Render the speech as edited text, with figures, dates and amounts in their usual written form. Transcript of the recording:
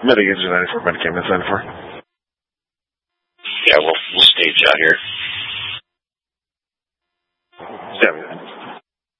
Mitigate 94 Medicam is 94. Yeah, we'll stage out here. 7.